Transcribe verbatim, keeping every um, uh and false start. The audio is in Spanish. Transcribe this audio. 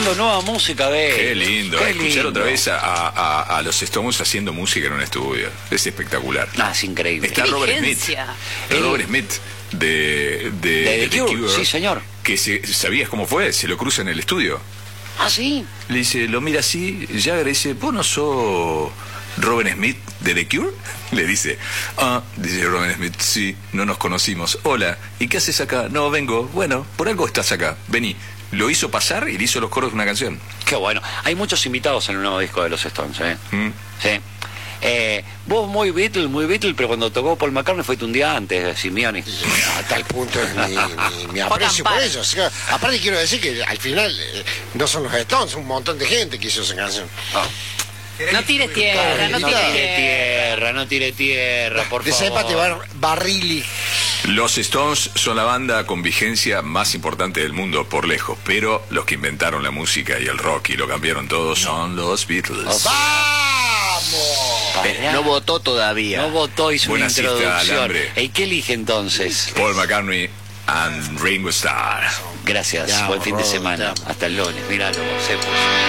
escuchando nueva música de... Qué lindo, Qué escuchar lindo. otra vez a, a, a los Stones haciendo música en un estudio. Es espectacular. Ah, es increíble. Está Qué Robert Smith. vigencia. El- Robert Smith de, de, De The Cure, sí, señor. Que se, ¿sabías cómo fue? Se lo cruza en el estudio. Ah, sí. Le dice, lo mira así, Jagger dice, ¿vos no sos Robert Smith de The Cure? Le dice, ah, dice Robert Smith, sí, no nos conocimos. Hola, ¿y qué haces acá? No, vengo. Bueno, por algo estás acá, vení. Lo hizo pasar y le hizo los coros de una canción. Qué bueno. Hay muchos invitados en el nuevo disco de los Stones, ¿eh? ¿Mm? Sí. Eh, vos muy Beatle, muy Beatle, pero cuando tocó Paul McCartney fuiste un día antes, Simeone. A tal punto es mi, mi, mi aprecio Pocan por par. ellos. O sea, aparte quiero decir que al final eh, no son los Stones, un montón de gente que hizo esa canción. Ah. No tires tierra, no No tires tire tierra. tierra, no tire tierra, por De favor. sépate bar, Barrilli. Los Stones son la banda con vigencia más importante del mundo, por lejos. Pero los que inventaron la música y el rock y lo cambiaron todo son los Beatles. ¡Vamos! Pará. No votó todavía. No votó, hizo Buena una cita al introducción. hambre. ¿Y qué elige entonces? Paul McCartney and Ringo Starr. Gracias, Ya, buen fin de Rob, semana. te amo. Hasta el lunes, míralo, se puso.